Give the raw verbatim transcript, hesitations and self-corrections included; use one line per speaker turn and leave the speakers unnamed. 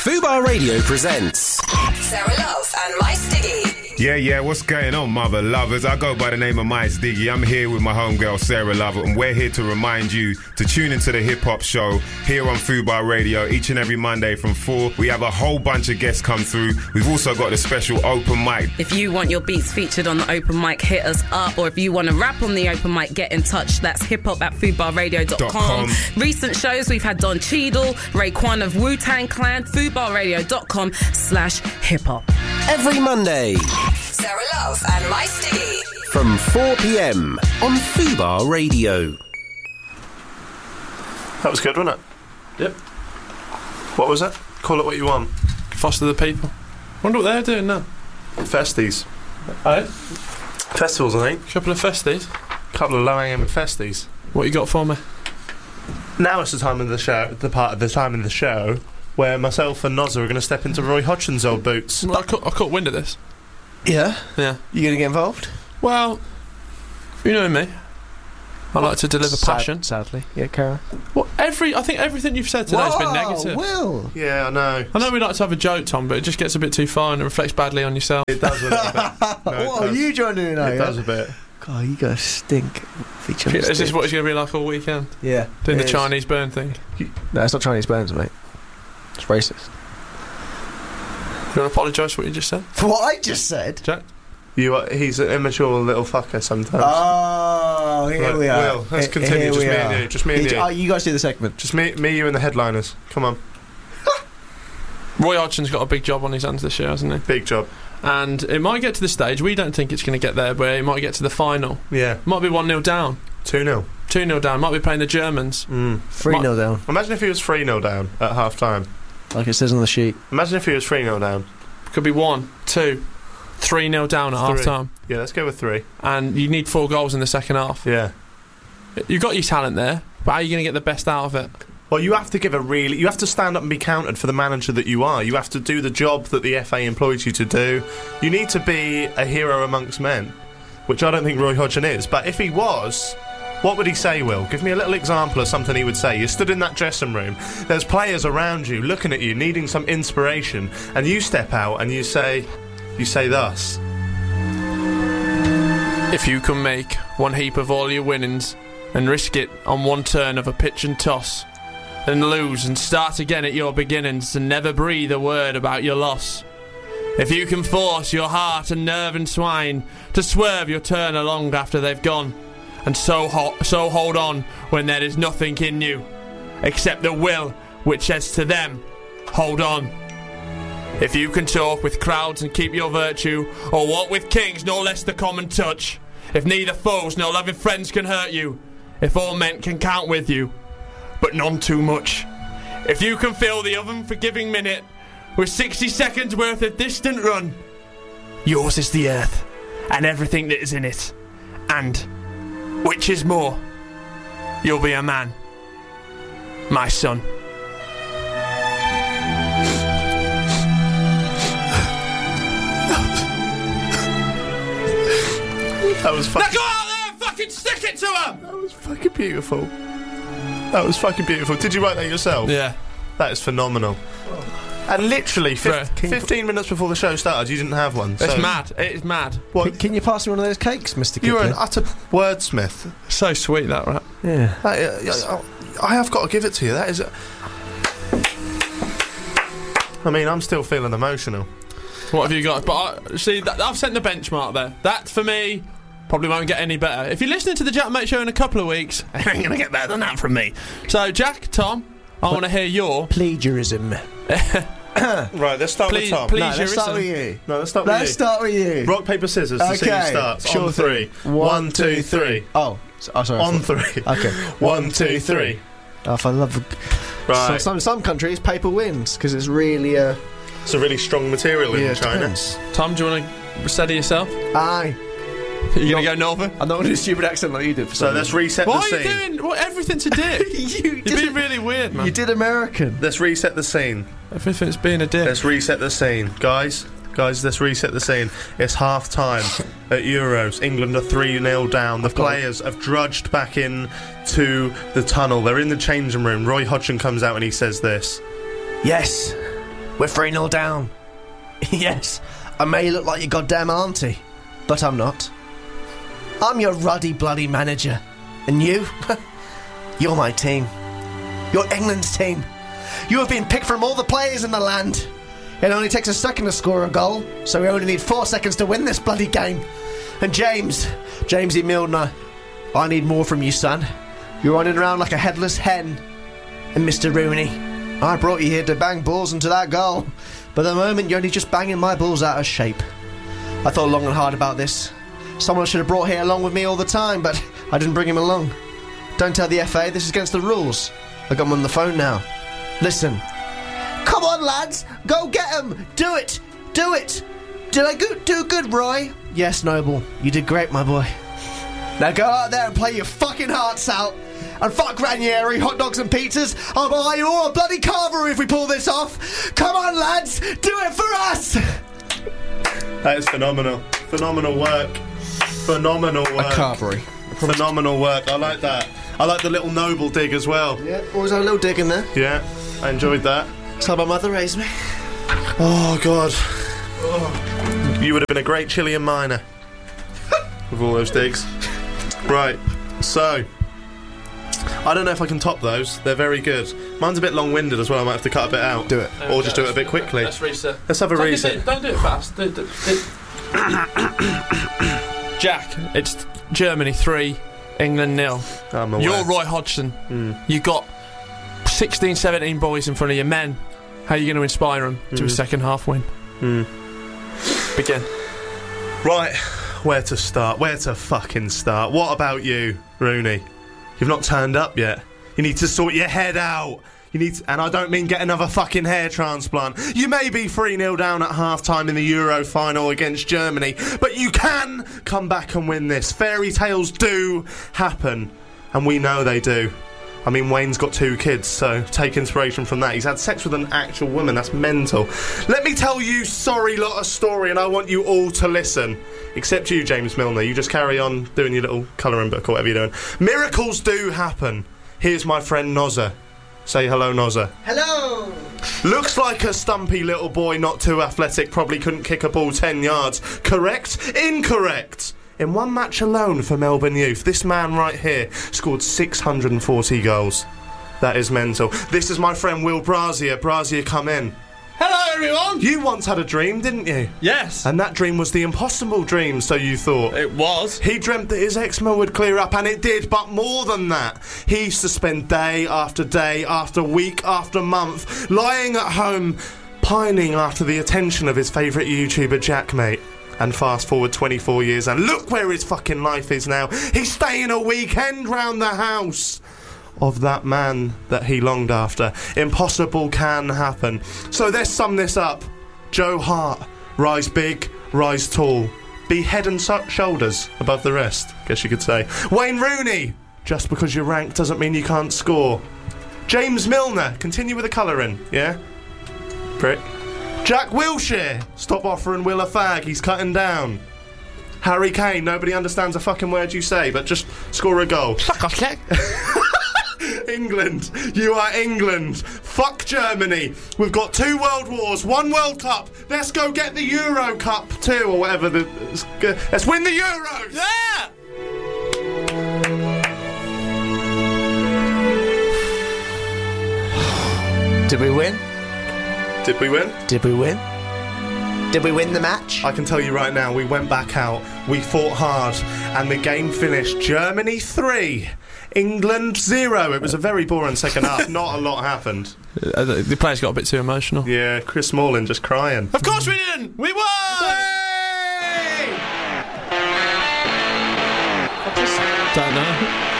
Fubar Radio presents
Sarah Love and My Stiggy.
Yeah, yeah, what's going on, mother lovers? I go by the name of My Stiggy. I'm here with my homegirl, Sarah Love, and we're here to remind you to tune into the Hip Hop Show here on Fubar Radio each and every Monday from four. We have a whole bunch of guests come through. We've also got the special open mic.
If you want your beats featured on the open mic, hit us up. Or if you want to rap on the open mic, get in touch. That's hiphop at fubar radio dot com. Recent shows, we've had Don Cheadle, Raekwon of Wu-Tang Clan, fubar radio dot com slash hip hop.
every Monday
Sarah Love and My Stiggy.
from four p.m. on Fubar Radio.
That was good, wasn't it?
Yep.
What was it? Call it what you want.
Foster the people. Wonder what they're doing now.
Festies.
Oh,
Festivals, I think.
couple of festies.
Couple of low-hanging festies.
What you got for me?
Now it's the time of the show, the part of the time in the show where myself and Nozza are going to step into Roy Hodgson's old boots.
Well, I caught, I caught wind of this.
Yeah?
Yeah.
You going to get involved?
Well, you know me. I like to deliver
Sad-
passion.
Sadly. Yeah, Karen.
Well, every I think everything you've said today has been negative.
Will.
Yeah, I know.
I know we like to have a joke, Tom, but it just gets a bit too far and it reflects badly on yourself.
It does a little bit. No, it
What are
does.
you trying to do now?
It
yeah?
does a bit.
God, you guys stink. Feature
Is this what it's going to be like all weekend?
Yeah.
Doing
it
the
is.
Chinese burn thing?
No, it's not Chinese burns, mate. It's racist.
You want to apologise for what you just said?
For what I just said?
Jack?
You are, he's an immature little fucker sometimes.
Oh, here
Right,
we are.
Will, let's
He-
continue.
here
Just
we
me
are.
and you. Just me and
You-
you.
Oh, you guys do the segment.
Just me, me, you and the headliners. Come on.
Roy Hodgson's got a big job on his hands this year, hasn't he?
Big job.
And it might get to the stage, we don't think it's going to get there, but it might get to the final.
Yeah.
Might be one nil down.
two nil.
two nil down. Might be playing the Germans.
Mm.
three nil down,
Imagine if he was three nil down at half time.
like it says on the sheet.
Imagine if he was three nil down.
Could be one, two, three nil down at
Three.
half time.
Yeah, let's go with three.
And you need four goals in the second half.
Yeah.
You've got your talent there, but how are you going to get the best out of it?
Well, you have to give a really... You have to stand up and be counted for the manager that you are. You have to do the job that the F A employs you to do. You need to be a hero amongst men, which I don't think Roy Hodgson is. But if he was, what would he say, Will? Give me a little example of something he would say. You stood in that dressing room. There's players around you looking at you, needing some inspiration. And you step out and you say... You say thus.
If you can make one heap of all your winnings and risk it on one turn of a pitch and toss, then lose and start again at your beginnings and never breathe a word about your loss. If you can force your heart and nerve and swine to swerve your turn along after they've gone, and so ho- so hold on when there is nothing in you except the will which says to them, hold on. If you can talk with crowds and keep your virtue, or walk with kings no less the common touch, if neither foes nor loving friends can hurt you, if all men can count with you, but none too much, if you can fill the unforgiving minute with sixty seconds worth of distant run, yours is the earth and everything that is in it, and, which is more, you'll be a man, my son.
That was
Now
fucking...
go out there and fucking stick it to him!
That was fucking beautiful. That was fucking beautiful. Did you write that yourself?
Yeah.
That is phenomenal. And literally, fif-
Right.
fifteen minutes before the show started, you didn't have one.
It's
so
mad. It is mad.
What?
Can, can you pass me one of those cakes, Mister
You were
Kipling?
an utter wordsmith.
So sweet, that, right?
Yeah.
That, uh, I have got to give it to you. That is. A... I mean, I'm still feeling emotional.
What have you got? But I, see, that, I've set the benchmark there. That, for me, probably won't get any better. If you're listening to the Jack Mate Show in a couple of weeks, it ain't going to get better than that from me. So, Jack, Tom, I want to hear your...
Plagiarism.
Right, let's start
Please-
with Tom.
please-
No, let's start
Plagiarism.
with you.
No, let's start with
Let's
you.
start with you.
Rock, paper, scissors to see who
Okay,
starts.
sure
On three.
thing.
One, two, three.
Oh, so, oh sorry. I
On
thought-
three.
Okay.
One, two, three.
Oh, if I love the...
Right.
Some, some, some countries, paper wins, because it's really... Uh,
It's a really strong material in
yeah, it
China.
depends.
Tom, do you want to steady yourself?
Aye.
You going to go Northern?
I'm not going to do a stupid accent like you did. For
So
some
let's
reason.
reset
What
the
are you
scene.
doing? What, everything's a dick.
you
You're
did
being really weird, man.
You did American.
Let's reset the scene.
Everything's being a dick.
Let's reset the scene. Guys, guys, let's reset the scene. It's half time at Euros. England are three nil down. The players have drudged back in to the tunnel. They're in the changing room. Roy Hodgson comes out and he says this.
Yes. We're three nil down. Yes, I may look like your goddamn auntie, but I'm not. I'm your ruddy bloody manager. And you? You're my team. You're England's team. You have been picked from all the players in the land. It only takes a second to score a goal, so we only need four seconds to win this bloody game. And James, Jamesy Milner, I need more from you, son. You're running around like a headless hen. And Mister Rooney, I brought you here to bang balls into that goal, but at the moment you're only just banging my balls out of shape. I thought long and hard about this. Someone should have brought here along with me all the time, but I didn't bring him along. Don't tell the F A, this is against the rules. I got him on the phone now. Listen. Come on, lads! Go get him! Do it! Do it! Did I go- do good, Roy? Yes, Noble. You did great, my boy. Now go out there and play your fucking hearts out. And fuck Ranieri, hot dogs and pizzas. I'll buy you all a bloody carvery if we pull this off. Come on, lads! Do it for us!
That is phenomenal. Phenomenal work. Phenomenal work.
A carvery.
Phenomenal work. I like that. I like the little Noble dig as well.
Yeah, always had a little dig in there.
Yeah, I enjoyed that.
That's how my mother raised me.
Oh, God. Oh. You would have been a great Chilean miner with all those digs. Right, so I don't know if I can top those. They're very good. Mine's a bit long-winded as well. I might have to cut a bit out.
Do it.
Or just do it a bit quickly.
Let's reset.
Let's have a
Take
reset.
it- Don't do it fast. Do, do, do. Jack, it's Germany three, England nil.
I'm aware.
You're Roy Hodgson.
Mm.
You got sixteen, seventeen boys in front of you, men. How are you going to inspire them to a second half win?
Mm.
Begin.
Right, where to start? Where to fucking start? What about you, Rooney? You've not turned up yet. You need to sort your head out. You need to, and I don't mean get another fucking hair transplant. You may be three nil down at half-time in the Euro final against Germany, but you can come back and win this. Fairy tales do happen, and we know they do. I mean, Wayne's got two kids, so take inspiration from that. He's had sex with an actual woman. That's mental. Let me tell you sorry lot a story, and I want you all to listen. Except you, James Milner. You just carry on doing your little colouring book or whatever you're doing. Miracles do happen. Here's my friend Nozza. Say hello, Nozza.
Hello!
Looks like a stumpy little boy, not too athletic, probably couldn't kick a ball ten yards. Correct? Incorrect! In one match alone for Melbourne Youth, this man right here scored six hundred forty goals. That is mental. This is my friend Will Brazier. Brazier, come in.
Hello, everyone.
You once had a dream, didn't you?
Yes.
And that dream was the impossible dream, so you thought.
It was.
He dreamt that his eczema would clear up, and it did, but more than that. He used to spend day after day, after week, after month, lying at home, pining after the attention of his favourite YouTuber, Jackmate. And fast forward twenty-four years, and look where his fucking life is now. He's staying a weekend round the house of that man that he longed after. Impossible can happen. So let's sum this up. Joe Hart, rise big, rise tall. Be head and so- shoulders above the rest, guess you could say. Wayne Rooney, just because you're ranked doesn't mean you can't score. James Milner, continue with the colouring, yeah? Prick. Jack Wilshere, stop offering Will a fag, he's cutting down. Harry Kane, nobody understands a fucking word you say, but just score a goal.
Fuck off, Jack.
England, you are England. Fuck Germany. We've got two world wars, one World Cup. Let's go get the Euro Cup too, or whatever. The let's win the Euros.
Yeah.
Did we win?
Did we win?
Did we win? Did we win the match?
I can tell you right now, we went back out, we fought hard, and the game finished Germany three, England zero. It was a very boring second half. Not a lot happened.
Uh, the, the players got a bit too emotional.
Yeah, Chris Smalling just crying.
Of course we didn't! We won!
Hey!
Don't know.